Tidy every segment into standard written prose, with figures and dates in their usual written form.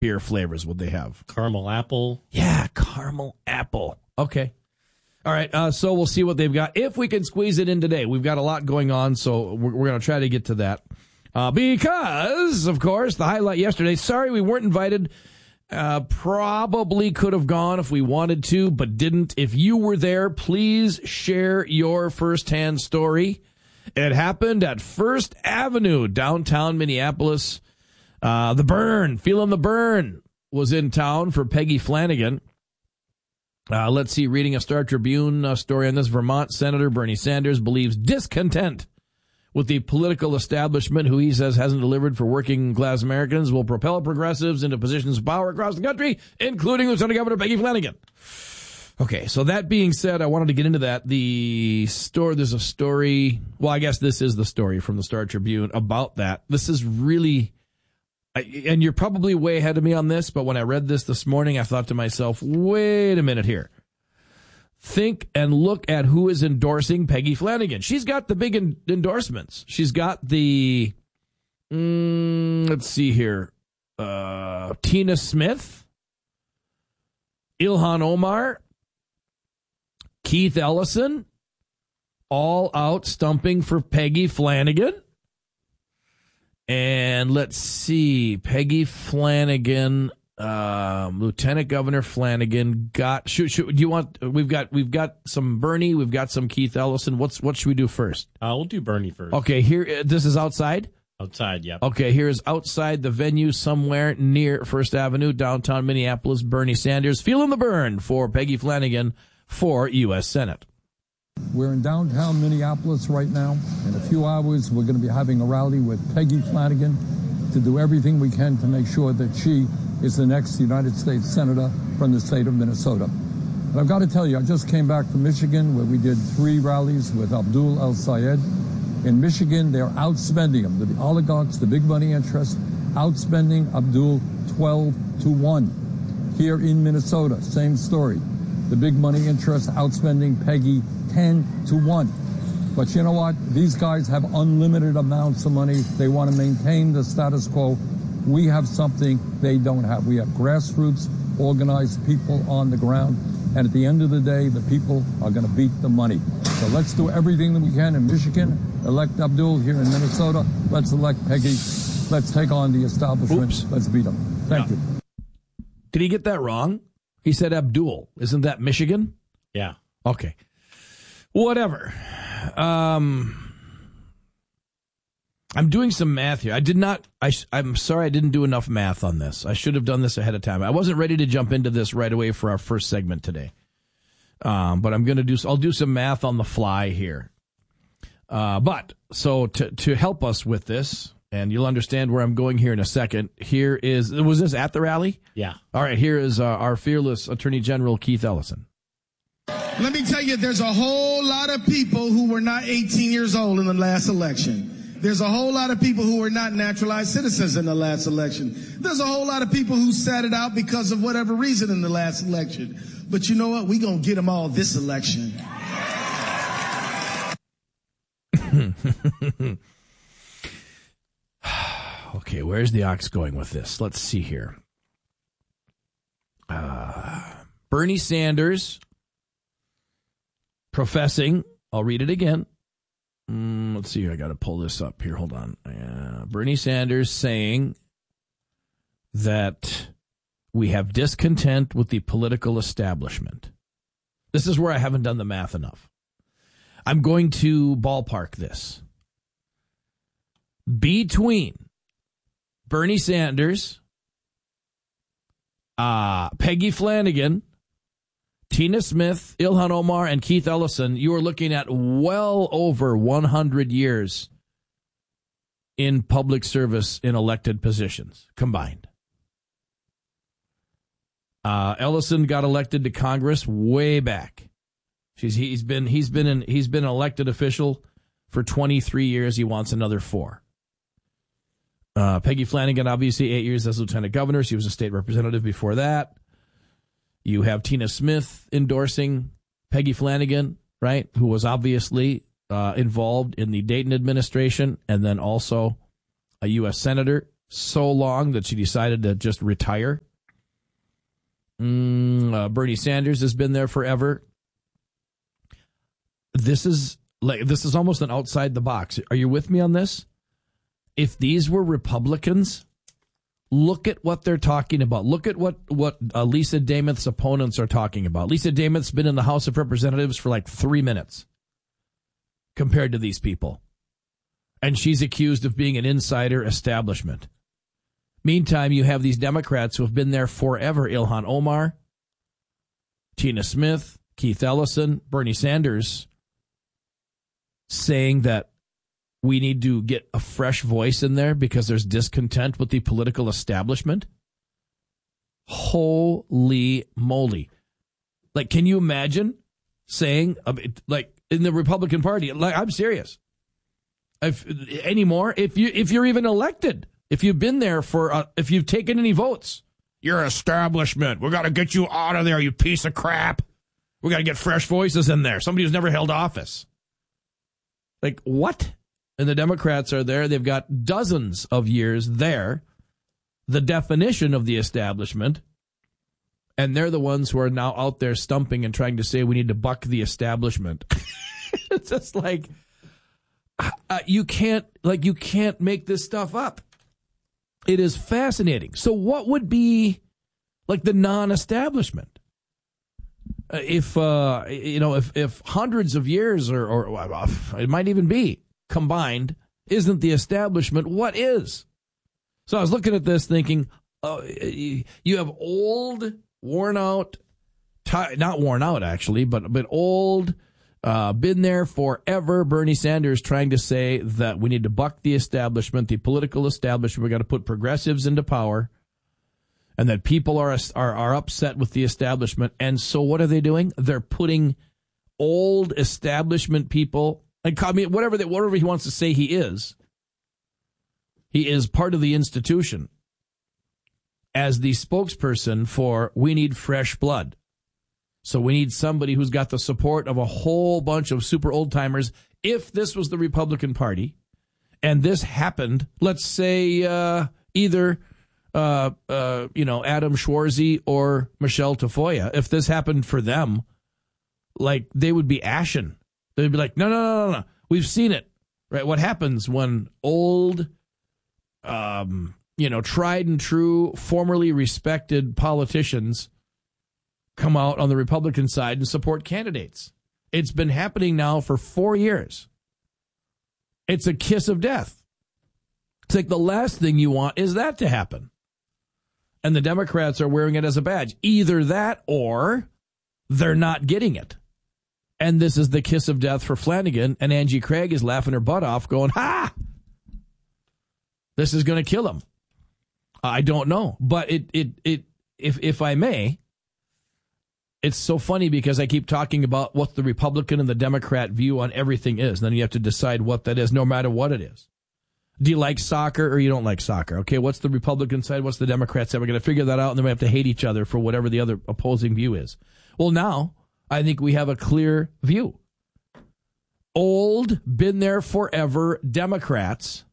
beer flavors would they have? Caramel apple. Yeah, caramel apple. Okay. All right, so we'll see what they've got. If we can squeeze it in today. We've got a lot going on, so we're going to try to get to that. Because, of course, the highlight yesterday, sorry we weren't invited. Probably could have gone if we wanted to, but didn't. If you were there, please share your firsthand story. It happened at First Avenue, downtown Minneapolis. The Burn, Feeling the Burn, was in town for Peggy Flanagan. Let's see, reading a Star Tribune story on this. Vermont Senator Bernie Sanders believes discontent with the political establishment, who he says hasn't delivered for working class Americans, will propel progressives into positions of power across the country, including Lieutenant Governor Peggy Flanagan. Okay, so that being said, I wanted to get into that. There's a story, well, I guess this is the story from the Star Tribune about that. This is really... and you're probably way ahead of me on this, but when I read this morning, I thought to myself, wait a minute here. Think and look at who is endorsing Peggy Flanagan. She's got the big endorsements. She's got the, let's see here, Tina Smith, Ilhan Omar, Keith Ellison, all out stumping for Peggy Flanagan. And let's see, Peggy Flanagan, Lieutenant Governor Flanagan got. Do you want? We've got some Bernie, we've got some Keith Ellison. What should we do first? We'll do Bernie first. Okay, here. This is outside. Outside, yep. Okay, here is outside the venue somewhere near First Avenue, downtown Minneapolis. Bernie Sanders feeling the burn for Peggy Flanagan for U.S. Senate. We're in downtown Minneapolis right now. In a few hours, we're going to be having a rally with Peggy Flanagan to do everything we can to make sure that she is the next United States Senator from the state of Minnesota. And I've got to tell you, I just came back from Michigan, where we did 3 rallies with Abdul El-Sayed. In Michigan, they're outspending him. The oligarchs, the big money interests, outspending Abdul 12-1. Here in Minnesota, same story. The big money interests outspending Peggy 10-1. But you know what? These guys have unlimited amounts of money. They want to maintain the status quo. We have something they don't have. We have grassroots, organized people on the ground. And at the end of the day, the people are going to beat the money. So let's do everything that we can in Michigan. Elect Abdul here in Minnesota. Let's elect Peggy. Let's take on the establishment. Oops. Let's beat them. Thank you. Did he get that wrong? He said Abdul. Isn't that Michigan? Yeah. Okay. Whatever. I'm doing some math here. I'm sorry I didn't do enough math on this. I should have done this ahead of time. I wasn't ready to jump into this right away for our first segment today. But I'll do some math on the fly here. But so to help us with this, and you'll understand where I'm going here in a second. Was this at the rally? Yeah. All right, here is our fearless Attorney General Keith Ellison. Let me tell you, there's a whole lot of people who were not 18 years old in the last election. There's a whole lot of people who were not naturalized citizens in the last election. There's a whole lot of people who sat it out because of whatever reason in the last election. But you know what? We're going to get them all this election. Okay, where's the ox going with this? Let's see here. Bernie Sanders professing, I'll read it again. Let's see here. I got to pull this up here. Hold on. Bernie Sanders saying that we have discontent with the political establishment. This is where I haven't done the math enough. I'm going to ballpark this. Between Bernie Sanders, Peggy Flanagan, Tina Smith, Ilhan Omar, and Keith Ellison, you are looking at well over 100 years in public service in elected positions combined. Ellison got elected to Congress way back. He's been an elected official for 23 years. He wants another 4. Peggy Flanagan, obviously 8 years as lieutenant governor. She was a state representative before that. You have Tina Smith endorsing Peggy Flanagan, right, who was obviously involved in the Dayton administration and then also a U.S. senator. so long that she decided to just retire. Bernie Sanders has been there forever. This is almost an outside the box. Are you with me on this? If these were Republicans, look at what they're talking about. Look at what Lisa Dameth's opponents are talking about. Lisa Dameth's been in the House of Representatives for like 3 minutes compared to these people. And she's accused of being an insider establishment. Meantime, you have these Democrats who have been there forever. Ilhan Omar, Tina Smith, Keith Ellison, Bernie Sanders, saying that we need to get a fresh voice in there because there's discontent with the political establishment. Holy moly. Like, can you imagine saying, like, in the Republican Party, like, I'm serious. If you're even elected, if you've been there if you've taken any votes, you're establishment. We got to get you out of there, you piece of crap. We got to get fresh voices in there. Somebody who's never held office. Like, what? And the Democrats are there. They've got dozens of years there. The definition of the establishment. And they're the ones who are now out there stumping and trying to say we need to buck the establishment. It's just like, you can't make this stuff up. It is fascinating. So what would be like the non-establishment? If hundreds of years or it might even be combined isn't the establishment, what is? So I was looking at this thinking, you have old, worn out, not worn out actually, but old, been there forever, Bernie Sanders trying to say that we need to buck the establishment, the political establishment. We got to put progressives into power, and that people are upset with the establishment. And so what are they doing? They're putting old establishment people, whatever he wants to say he is part of the institution, as the spokesperson for we need fresh blood. So we need somebody who's got the support of a whole bunch of super old timers. If this was the Republican Party and this happened, let's say either Adam Schwarzy or Michelle Tafoya, if this happened for them, like, they would be ashen. They'd be like, no. We've seen it, right? What happens when old, tried and true, formerly respected politicians come out on the Republican side and support candidates? It's been happening now for 4 years. It's a kiss of death. It's like the last thing you want is that to happen. And the Democrats are wearing it as a badge. Either that or they're not getting it. And this is the kiss of death for Flanagan, and Angie Craig is laughing her butt off going, ha! This is going to kill him. I don't know. But if I may, it's so funny because I keep talking about what the Republican and the Democrat view on everything is. And then you have to decide what that is, no matter what it is. Do you like soccer or you don't like soccer? Okay, what's the Republican side? What's the Democrat side? We're going to figure that out, and then we have to hate each other for whatever the other opposing view is. Well, now I think we have a clear view. Old, been there forever Democrats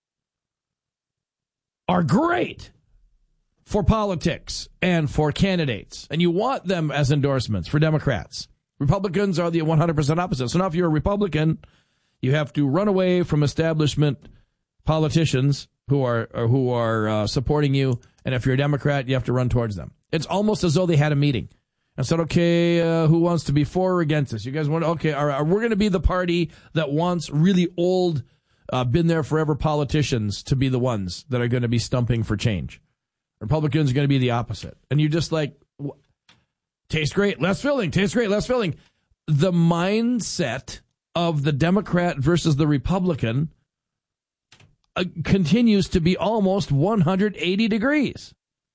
are great for politics and for candidates, and you want them as endorsements for Democrats. Republicans are the 100% opposite. So now if you're a Republican, you have to run away from establishment politicians who are supporting you, and if you're a Democrat, you have to run towards them. It's almost as though they had a meeting and said, okay, who wants to be for or against this? You guys want, okay, all right, we're going to be the party that wants really old, been there forever politicians to be the ones that are going to be stumping for change. Republicans are going to be the opposite. And you're just like, tastes great, less filling, tastes great, less filling. The mindset of the Democrat versus the Republican continues to be almost 180 degrees.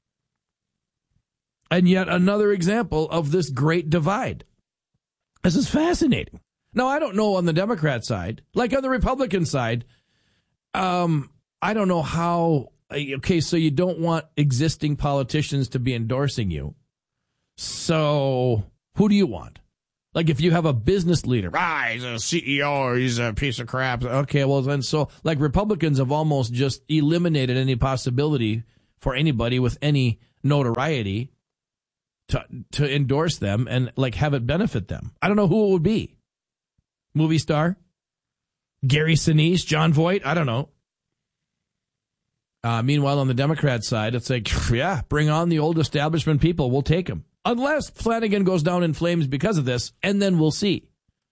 And yet another example of this great divide. This is fascinating. Now, I don't know on the Democrat side, like on the Republican side, I don't know how. Okay, so you don't want existing politicians to be endorsing you. So who do you want? Like if you have a business leader, he's a CEO, he's a piece of crap. Okay, well then so like Republicans have almost just eliminated any possibility for anybody with any notoriety to endorse them and like have it benefit them. I don't know who it would be. Movie star? Gary Sinise, John Voight? I don't know. Meanwhile, on the Democrat side, it's like, yeah, bring on the old establishment people. We'll take them. Unless Flanagan goes down in flames because of this, and then we'll see.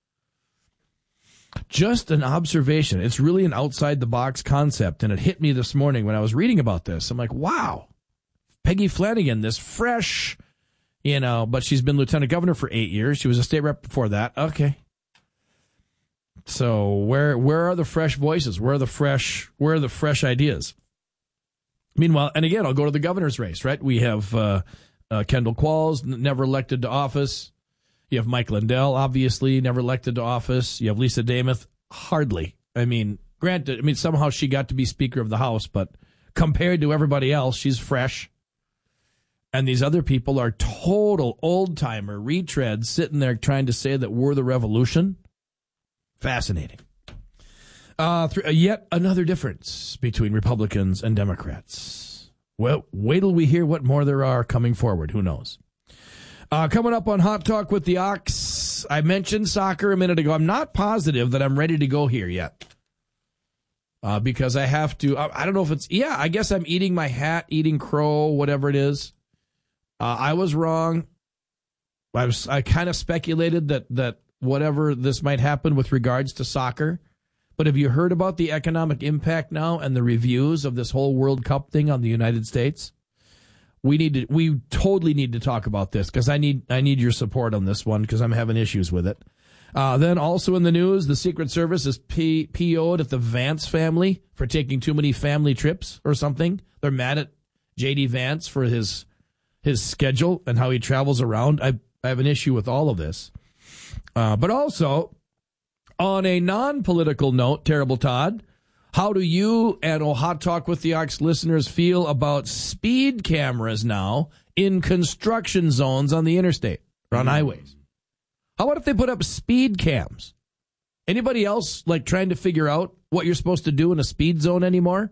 Just an observation. It's really an outside-the-box concept, and it hit me this morning when I was reading about this. I'm like, wow, Peggy Flanagan, this fresh, but she's been lieutenant governor for 8 years. She was a state rep before that. Okay. So where are the fresh voices? Where are the fresh ideas? Meanwhile, and again, I'll go to the governor's race, right? We have Kendall Qualls, never elected to office. You have Mike Lindell, obviously, never elected to office. You have Lisa Damath, hardly. I mean, granted, somehow she got to be Speaker of the House, but compared to everybody else, she's fresh. And these other people are total old-timer retreads sitting there trying to say that we're the revolution. Fascinating. Yet another difference between Republicans and Democrats. Well, wait till we hear what more there are coming forward. Who knows? Coming up on Hot Talk with the Ox, I mentioned soccer a minute ago. I'm not positive that I'm ready to go here yet. Because I have to, I don't know if it's, I guess I'm eating my hat, eating crow, whatever it is. I was wrong. I kind of speculated that whatever this might happen with regards to soccer. But have you heard about the economic impact now and the reviews of this whole World Cup thing on the United States? We totally need to talk about this because I need your support on this one because I'm having issues with it. Then also in the news, the Secret Service is PO'd at the Vance family for taking too many family trips or something. They're mad at J.D. Vance for his schedule and how he travels around. I have an issue with all of this. But also, on a non-political note, Terrible Todd, how do you and Hot Talk with the Ox listeners feel about speed cameras now in construction zones on the interstate or on highways? How about if they put up speed cams? Anybody else like trying to figure out what you're supposed to do in a speed zone anymore?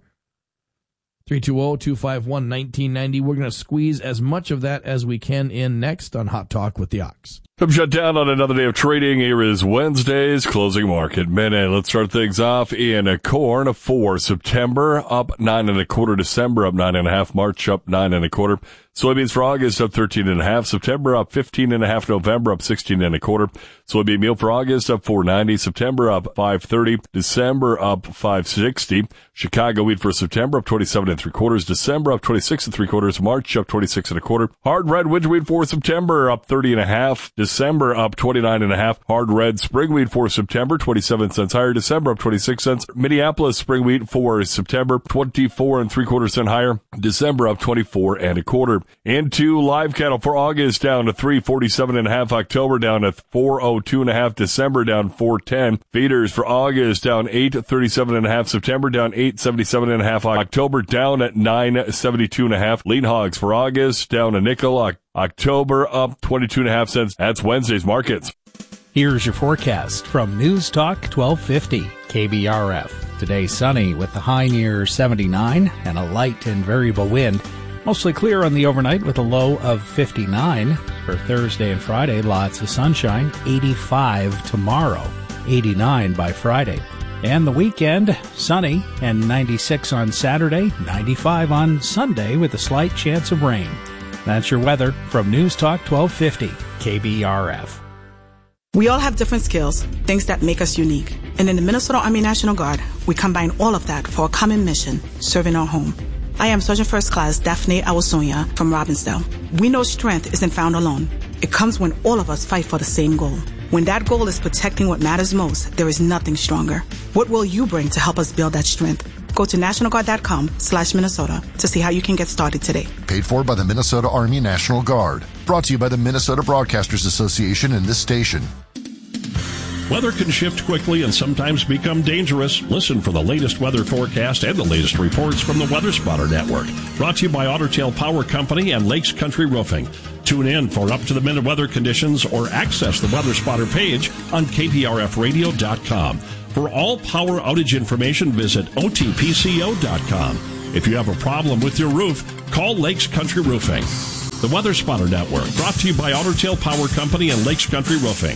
320-251-1990. We're going to squeeze as much of that as we can in next on Hot Talk with the Ox. Come shut down on another day of trading. Here is Wednesday's closing market minute. Let's start things off in corn for September, up 9 1/4. December, up 9 1/2. March, up 9 1/4. Soybeans for August, up 13 1/2. September, up 15 1/2. November, up 16 1/4. Soybean meal for August, up 4.90. September, up 5.30. December, up 5.60. Chicago wheat for September, up 27 3/4. December, up 26 3/4. March, up 26 1/4. Hard red winter wheat for September, up 30 1/2. December, up 29 1/2. Hard red spring wheat for September, 27 cents higher. December, up 26 cents. Minneapolis spring wheat for September, 24 3/4 cents higher. December, up 24 1/4. Into live cattle for August, down to 347 1/2. October, down to 402 1/2. December, down 410. Feeders for August, down 837 1/2. September, down 877 1/2. October, down at 972 1/2. Lean hogs for August, down a nickel. October, up 22 1/2 cents. That's Wednesday's markets. Here's your forecast from News Talk 1250 KBRF. Today sunny with the high near 79 and a light and variable wind. Mostly clear on the overnight with a low of 59. For Thursday and Friday, lots of sunshine. 85 tomorrow, 89 by Friday. And the weekend, sunny and 96 on Saturday, 95 on Sunday with a slight chance of rain. That's your weather from News Talk 1250 KBRF. We all have different skills, things that make us unique. And in the Minnesota Army National Guard, we combine all of that for a common mission, serving our home. I am Sergeant First Class Daphne Awasonia from Robbinsdale. We know strength isn't found alone. It comes when all of us fight for the same goal. When that goal is protecting what matters most, there is nothing stronger. What will you bring to help us build that strength? Go to nationalguard.com/Minnesota to see how you can get started today. Paid for by the Minnesota Army National Guard. Brought to you by the Minnesota Broadcasters Association and this station. Weather can shift quickly and sometimes become dangerous. Listen for the latest weather forecast and the latest reports from the Weather Spotter Network. Brought to you by Otter Tail Power Company and Lakes Country Roofing. Tune in for up-to-the-minute weather conditions or access the Weather Spotter page on KPRFradio.com. For all power outage information, visit OTPCO.com. If you have a problem with your roof, call Lakes Country Roofing. The Weather Spotter Network, brought to you by Otter Tail Power Company and Lakes Country Roofing.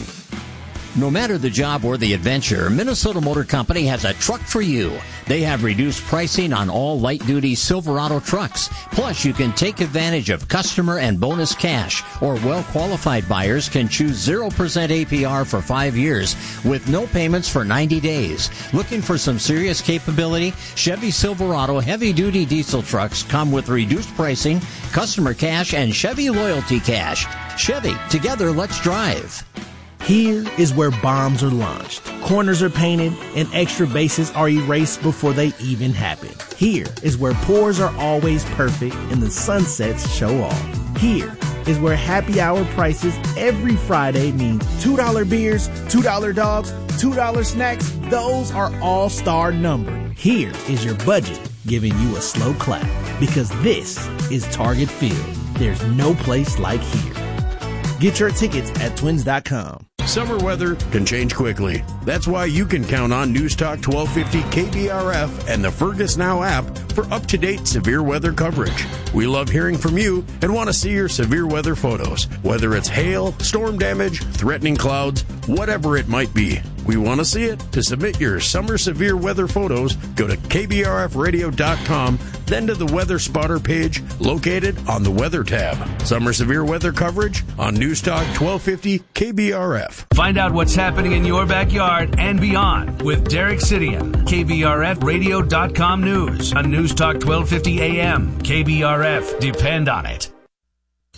No matter the job or the adventure, Minnesota Motor Company has a truck for you. They have reduced pricing on all light-duty Silverado trucks. Plus, you can take advantage of customer and bonus cash, or well-qualified buyers can choose 0% APR for 5 years with no payments for 90 days. Looking for some serious capability? Chevy Silverado heavy-duty diesel trucks come with reduced pricing, customer cash, and Chevy Loyalty Cash. Chevy, together, let's drive. Here is where bombs are launched, corners are painted, and extra bases are erased before they even happen. Here is where pours are always perfect and the sunsets show off. Here is where happy hour prices every Friday mean $2 beers, $2 dogs, $2 snacks. Those are all-star numbered. Here is your budget giving you a slow clap, because this is Target Field. There's no place like here. Get your tickets at twins.com. Summer weather can change quickly. That's why you can count on News Talk 1250 KBRF and the Fergus Now app for up-to-date severe weather coverage. We love hearing from you and want to see your severe weather photos, whether it's hail, storm damage, threatening clouds, whatever it might be. We want to see it. To submit your summer severe weather photos, go to KBRFradio.com, then to the Weather Spotter page located on the Weather tab. Summer severe weather coverage on News Talk 1250 KBRF. Find out what's happening in your backyard and beyond with Derek Sidian. KBRFradio.com news on News Talk 1250 AM. KBRF. Depend on it.